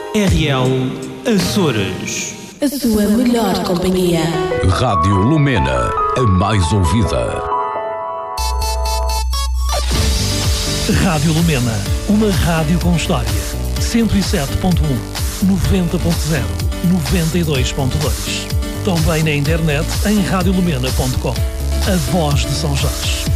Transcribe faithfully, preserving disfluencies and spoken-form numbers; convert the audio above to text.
R L Açores. A sua melhor companhia. Rádio Lumena, a mais ouvida. Rádio Lumena, uma rádio com história. cento e sete ponto um, noventa ponto zero, noventa e dois ponto dois. Também na internet em rádio lumena ponto com. A voz de São Jorge.